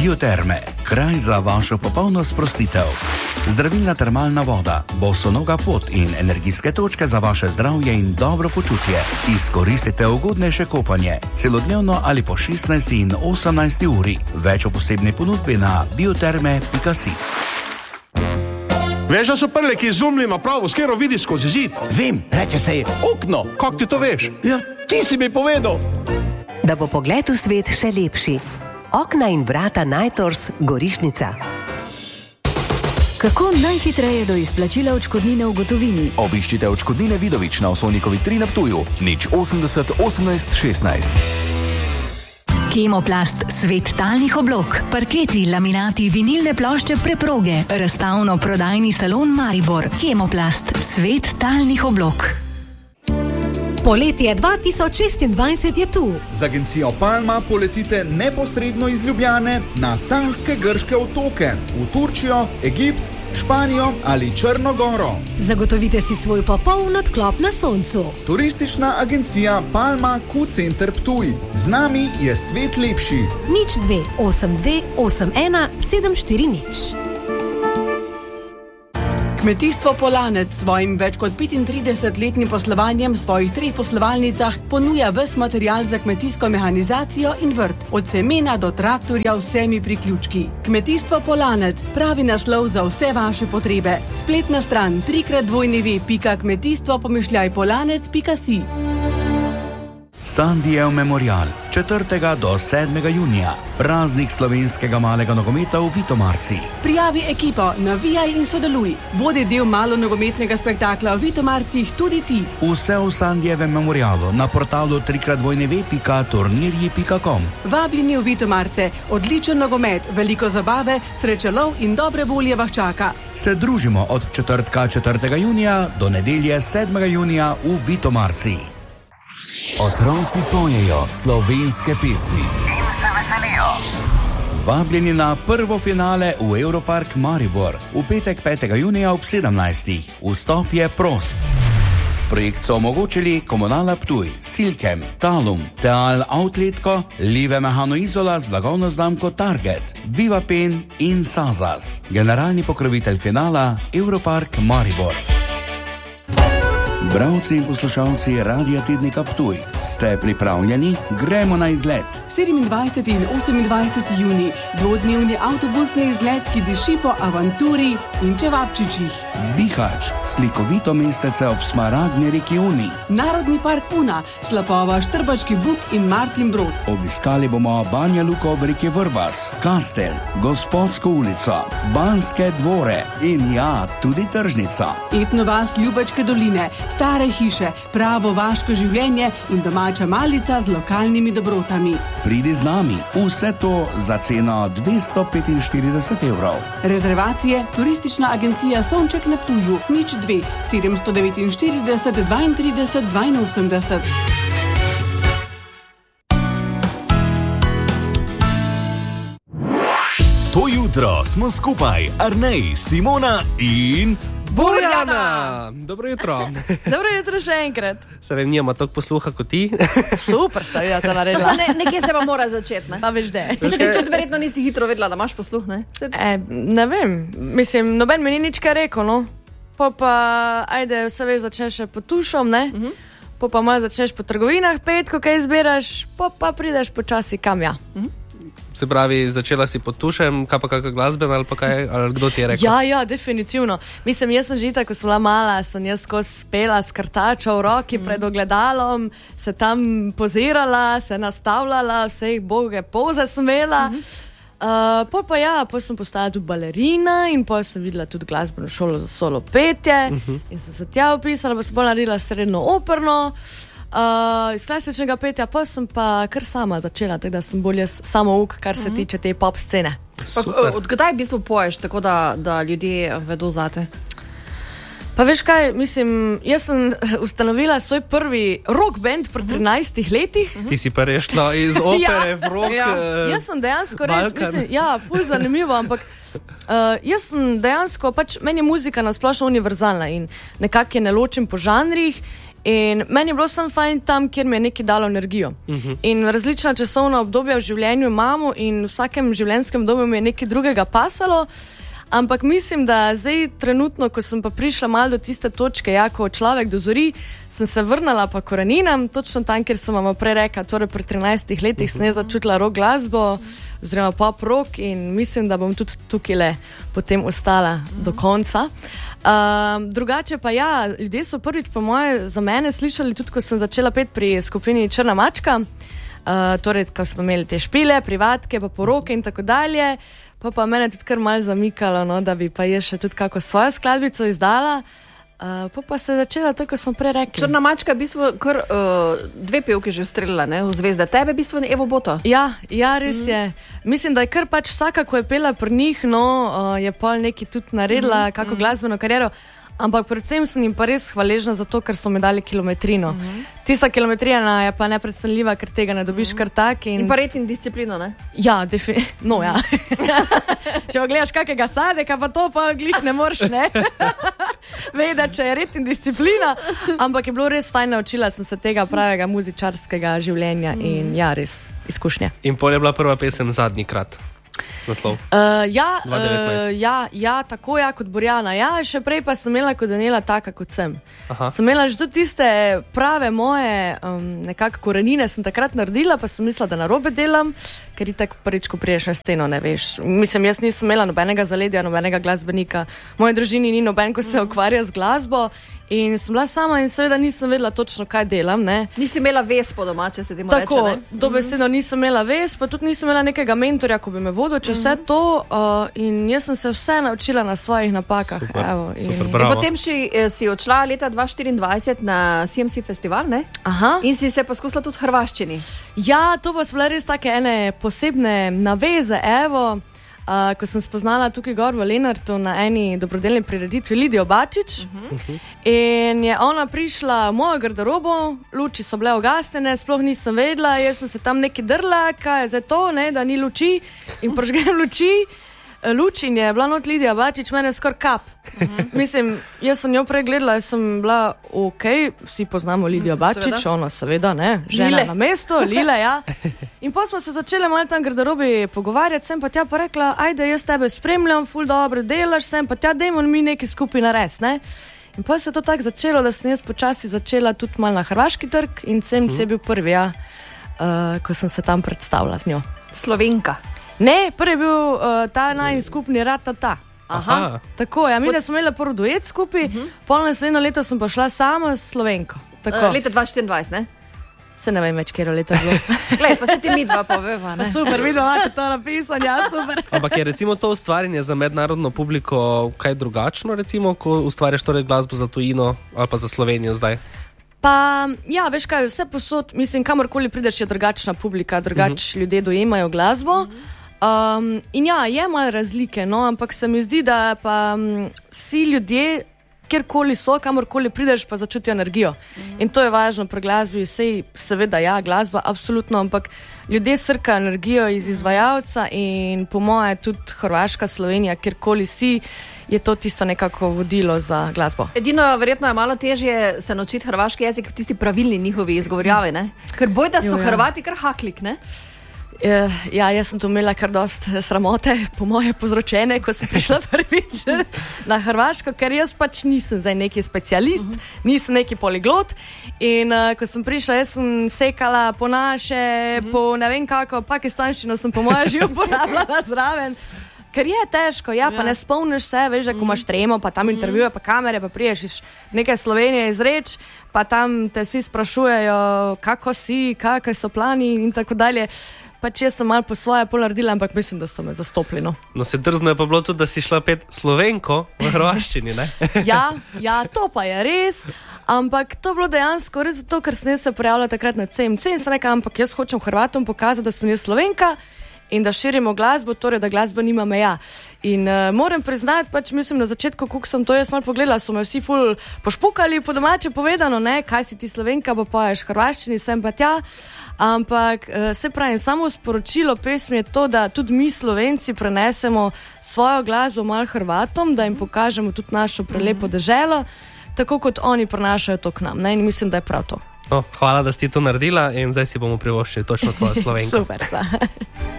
Bioterme, kraj za vašo popolno sprostitev. Zdravilna termalna voda, bosonoga pot in energijske točke za vaše zdravje in dobro počutje. Izkoristite ugodnejše kopanje, celodnevno ali po 16 in 18 uri. Več o posebni ponudbi na bioterme.si. Veš, da so prleki izumili napravo, s katero vidi skozi zid? Vem, reče se je okno. Kako ti to veš? Ja, ti si mi povedal. Da bo pogled v svet še lepši. Okna in vrata Najtors, Gorišnica. Kako najhitreje do izplačila odškodnine v gotovini? Obiščite Odškodnine Vidovič na Osojnikovi 3 na Ptuju, 080 18 16. Kemoplast, svet talnih oblog, parketi, laminati, vinilne plošče, preproge, razstavno-prodajni salon Maribor. Kemoplast, svet talnih oblog. Poletje 2026 je tu. Z agencijo Palma poletite neposredno iz Ljubljane na Sanske grške otoke, v Turčijo, Egipt, Španijo ali Črno goro. Zagotovite si svoj popoln odklop na soncu. Turistična agencija Palma Q-Center Ptuj. Z nami je svet lepši. 02 82 81 740. Kmetijstvo Polanec s svojim več kot 35-letnim poslovanjem v svojih 3 poslovalnicah ponuja ves material za kmetijsko mehanizacijo in vrt, od semena do traktorja vsemi priključki. Kmetijstvo Polanec, pravi naslov za vse vaše potrebe. Spletna stran www.kmetijstvo-polanec.si. Sandijev memorial 4. do 7. junija. Praznik slovenskega malega nogometa v Vitomarci. Prijavi ekipo, navijaj in sodeluj. Bodi del malo nogometnega spektakla v Vitomarcih tudi ti. Vse v Sandijevem memorialu na portalu www.turnirji.com. Vabljeni v Vitomarce, odličen nogomet, veliko zabave, srečelov in dobre volje vas čaka. Se družimo od četrtka 4. junija do nedelje 7. junija v Vitomarci. Otroci pojejo slovenske pesmi. In se veselijo. Vabljeni na prvo finale v Europark Maribor v petek 5. junija ob 17. Vstop je prost. Projekt so omogočili Komunala Ptuj, Silkem, Talum, Teal Outletko, Live Mehanoizola z blagovno znamko Target, Viva Pen in Sazas. Generalni pokrovitelj finala Europark Maribor. Bralci in poslušalci Radia Tednika Ptuj, ste pripravljeni? Gremo na izlet. 27. in 28. juni, dvodnevni avtobusni izlet, ki diši po avanturi in čevapčičih. Bihać, slikovito mestece ob smaragdni reki Uni. Narodni park Una, slapova Štrbački Buk in Martin Brod. Obiskali bomo Banja Luko ob reki Vrbas, Kastel, Gospodsko ulico, Banske dvore in ja, tudi tržnica. Etno vas Ljubačke doline, stare hiše, pravo vaško življenje in domača malica z lokalnimi dobrotami. Pridi z nami, vse to za ceno 245 €. Rezervacije, turistična agencija Sonček na Ptuju, 02 749 32 82. To jutro smo skupaj, Arnej, Simona in... Borjana! Dobro jutro. Dobro jutro še enkrat. Se vem, nijama toliko posluha kot ti. Super sta ja to naredila. Nekje se pa mora začeti, ne? Pa veš, da je. Se ti tudi verjetno nisi hitro vedela, da imaš posluh, ne? Ne vem. Mislim, noben mi ni nič kaj rekel, no. Pa, ajde, vse veš, začneš še po tušom, ne? Pa malo začneš po trgovinah pet, ko kaj izbiraš, pa prideš počasi kam, ja. Se pravi, začela si pod tušem, kaj pa kakva glasbena ali pa kaj, ali kdo ti je rekel? Ja, definitivno. Mislim, jaz sem že tako, ko sem bila mala, sem jaz spela s kartačo v roki pred ogledalom, se tam pozirala, se nastavljala, vse boge poze sem imela. Pol sem postala tudi balerina in pol sem videla tudi glasbeno šolo za solo petje in sem se tja upisala, pa sem bolj naredila srednjo operno. Iz klasičnega petja pa sem pa kar sama začela, tako da sem bolj samouk, kar se tiče te pop scene. Od kdaj v bistvu poješ, tako da ljudje vedo zate? Pa veš kaj, mislim, jaz sem ustanovila svoj prvi rock band pri 13 letih. Ti si pa rešla iz opere v rock. Jaz sem dejansko res, mislim, ful zanimivo, ampak jaz sem dejansko, meni je muzika nasplošno univerzalna in nekako je ne ločim po žanrih. In meni je bilo samo fajn tam, kjer mi je nekaj dalo energijo. In različna časovna obdobja v življenju imamo in v vsakem življenjskem domu mi je nekaj drugega pasalo. Ampak mislim, da zdaj trenutno, ko sem pa prišla malo do tiste točke, ko človek dozori, sem se vrnila pa koreninam, točno tam, kjer sem vam prej rekla, torej pri 13 letih sem začutila rock glasbo, oziroma pop rock in mislim, da bom tudi tukaj potem ostala do konca. Drugače pa ljudje so prvič po moje za mene slišali tudi, ko sem začela peti pri skupini Črna mačka, torej, ko smo imeli te špile, privatke, pa poroke in tako dalje. Pa mene tudi kar malo zamikalo, no, da bi pa je še tudi kako svojo skladbico izdala. Pa se je začela tako, kot smo prej rekli. Črna mačka je v bistvu kar 2 pevke že ustrelila, ne? V zvezda. Tebe v bistvu Evo Boto. Ja, res je. Mislim, da je kar pač vsaka, ko je pela pri njih, je pol nekaj tudi naredila, kako glasbeno kariero. Ampak predvsem sem jim pa res hvaležna za to, ker so mi dali kilometrino. Tista kilometrina je pa nepredstavljiva, ker tega ne dobiš kar tak. In pa red in disciplino, ne? Ja, definitivno. Če pogledaš kakega sadeka, pa to pa glih ne moreš, ne? Veda, če je red in disciplina. Ampak je bilo res fajn, naučila sem se tega pravega muzičarskega življenja in res izkušnje. In pol je bila prva pesem Zadnji krat. Naslov. Tako kot Borjana. Še prej pa sem imela kot Daniela taka, kot sem. Sem imela že tudi tiste prave moje nekako korenine, sem takrat naredila, pa sem mislila, da narobe delam, ker itak prvič, ko priješ na sceno, ne veš. Mislim, jaz nisem imela nobenega zaledja, nobenega glasbenika. V moji družini ni noben, ko se ukvarja z glasbo. In sem bila sama in seveda nisem vedela točno, kaj delam. Ne. Nisi imela ves po domače, se temu reče, ne? Tako, dobesedno nisem imela ves, pa tudi nisem imela nekega mentorja, ko bi me vodil čez vse to. In jaz sem se vse naučila na svojih napakah. Super, in potem si odšla leta 2024 na CMC festival, ne? In si se poskusila tudi hrvaščini. Ja, to pa so bile res take ene posebne naveze, ko sem spoznala tukaj gor v Lenartu na eni dobrodelni prireditvi Lidijo Bačič in je ona prišla v mojo garderobo, luči so bile ugasnjene, sploh nisem vedela, jaz sem se tam nekaj drla, kaj je zdaj to, ne, da ni luči in prožgem luči in je bila not Lidija Bačič, mene skor kap. Mislim, jaz sem jo prej gledala, jaz sem bila vsi poznamo Lidijo Bačič, ona seveda, ne, žena na mesto, Lile, ja. In pa smo se začeli malo tam garderobi pogovarjati, sem pa tja pa rekla, ajde, jaz tebe spremljam, ful dobro delaš, sem pa tja, dajmo mi nekaj skupaj narediti, ne. In pa se je to tako začelo, da sem jaz počasi začela tudi malo na hrvaški trg in CMC je bil prvi, ko sem se tam predstavila z njo. Slovenka. Ne, prvi je bil ta najin skupni Ratata. Tako, mi da smo imeli prvi duet skupaj, pol naslednjo leto sem pa šla sama s Slovenko. Leta 2024, ne? Se ne vem več, kjer leto je bilo. Glej, pa se ti midva poveva, ne? Super, midva imate to napisanje, super. Ampak je recimo to ustvarjanje za mednarodno publiko kaj drugačno, recimo, ko ustvarjaš torej glasbo za tujino ali pa za Slovenijo zdaj? Pa, veš kaj, vse posod, mislim, kamorkoli prideš je drugačna publika, ljudje dojemajo glasbo. In je malo razlike, no, ampak se mi zdi, da pa vsi ljudje, kjerkoli so, kamorkoli prideš, pa začutijo energijo. In to je važno pri glasbi, seveda, glasba, absolutno, ampak ljudje srkajo energijo iz izvajalca in po moje tudi Hrvaška, Slovenija, kjerkoli si, je to tisto nekako vodilo za glasbo. Edino, verjetno je malo težje se naučiti hrvaški jezik v tisti pravilni njihovi izgovorjavi, ne? Ker boj, da so Hrvati kar haklik, ne? Jaz sem tu imela kar dost sramote, po moje povzročene, ko sem prišla prvič na Hrvaško, ker jaz pač nisem zdaj neki specialist, nisem neki poliglot in ko sem prišla, jaz sem sekala po naše, po ne vem kako, pakistanščino sem po moje že uporabljala zraven. Ker je težko, pa ne spomniš se, veš, da ko imaš tremo, pa tam intervjuje, pa kamere, pa priješ iz neke Slovenije izreč, pa tam te vsi sprašujejo, kako si, kakaj so plani in tako dalje. Pač jaz sem malo po svoje ponaredila, ampak mislim, da so me zastopili. No, se drzno je pa bilo tudi, da si šla pet Slovenko v hrvaščini, ne? Ja, to pa je res, ampak to je bilo dejansko res zato, ker sem se prijavila takrat na CMC in sem rekla, ampak jaz hočem Hrvatom pokazati, da sem jaz Slovenka in da širimo glasbo, torej da glasba nima meja. In moram priznati, pač mislim na začetku, kako sem to jaz malo pogledala, so me vsi ful pošpukali, po domače povedano, ne, kaj si ti Slovenka, pa poješ hrvaščini, sem pa tja. Ampak se pravi, samo sporočilo pesmi je to, da tudi mi Slovenci prenesemo svojo glasbo malo Hrvatom, da jim pokažemo tudi našo prelepo deželo, tako kot oni prenašajo to k nam. Ne? In mislim, da je prav to. No, hvala, da si to naredila in zdaj si bomo privoščili točno tvojo Slovenko. Super.